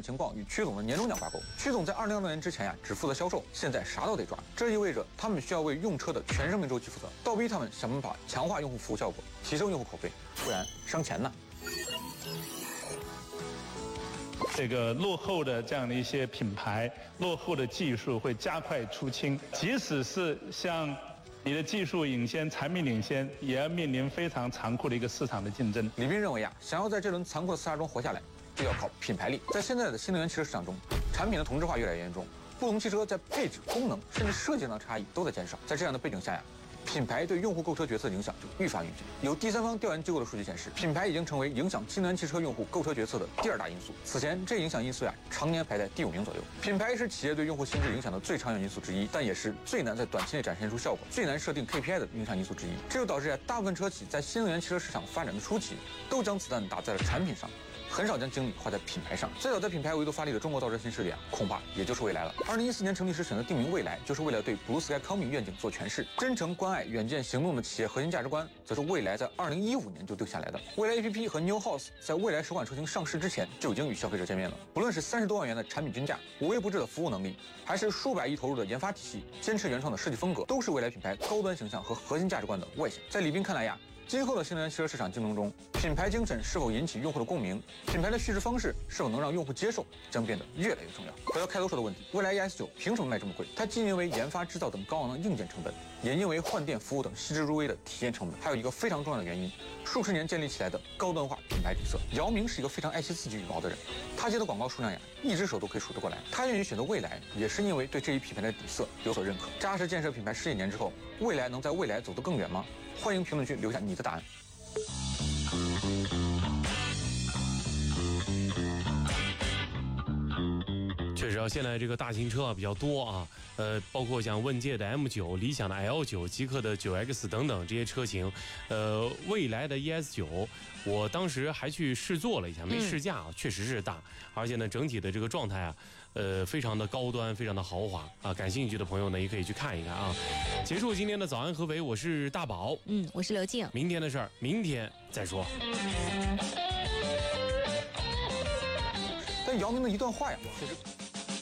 情况与曲总的年终奖挂钩。曲总在2026年之前呀，只负责销售，现在啥都得抓，这意味着他们需要为用车的全生命周期负责，倒逼他们想办法强化用户服务效果，提升用户口碑，不然伤钱呢。 这个落后的这样的一些品牌，落后的技术会加快出清，即使是像你的技术领先、产品领先，也要面临非常残酷的一个市场的竞争。 李斌认为啊，想要在这轮残酷的厮杀中活下来，就要靠品牌力。在现在的新能源汽车市场中，产品的同质化越来越严重，不同汽车在配置、功能甚至设计上的差异都在减少。在这样的背景下呀，品牌对用户购车决策的影响就愈发明显。有第三方调研机构的数据显示，品牌已经成为影响新能源汽车用户购车决策的第2大因素。此前，这影响因素呀，常年排在第5名左右。品牌是企业对用户心智影响的最长远因素之一，但也是最难在短期内展现出效果、最难设定 KPI 的影响因素之一。这就导致大部分车企在新能源汽车市场发展的初期，都将子弹打在了产品上，很少将精力花在品牌上。最早在品牌维度发力的中国造车新势力啊，恐怕也就是蔚来了。2014年成立时选择定名蔚来，就是为了对 Blue Sky Coming 愿景做诠释。真诚、关爱、远见、行动的企业核心价值观，则是蔚来在2015年就定下来的。蔚来 APP 和 New House 在蔚来首款车型上市之前就已经与消费者见面了。不论是30多万元的产品均价、无微不至的服务能力，还是数百亿投入的研发体系、坚持原创的设计风格，都是蔚来品牌高端形象和核心价值观的外显。在李斌看来呀，今后的新能源汽车市场竞争中，品牌精神是否引起用户的共鸣，品牌的叙事方式是否能让用户接受，将变得越来越重要。回到开头说的问题，蔚来 ES9 凭什么卖这么贵？它既因为研发制造等高昂的硬件成本，也因为换电服务等细致入微的体验成本。还有一个非常重要的原因，数十年建立起来的高端化品牌底色。姚明是一个非常爱惜自己羽毛的人，他接的广告数量呀，一只手都可以数得过来。他愿意选择蔚来，也是因为对这一品牌的底色有所认可。扎实建设品牌10几年之后，蔚来能在未来走得更远吗？欢迎评论区留下你的答案。 确实啊，现在这个大型车啊比较多啊，包括像问界的 M9、理想的 L9、极氪的9X 等等这些车型，蔚来的 ES9，我当时还去试坐了一下，没试驾啊，确实是大，而且呢，整体的这个状态啊，非常的高端，非常的豪华啊。感兴趣的朋友呢，也可以去看一看啊。结束今天的早安合肥，我是大宝， 我是刘静。 明天的事儿，明天再说。 但姚明的一段话呀，其实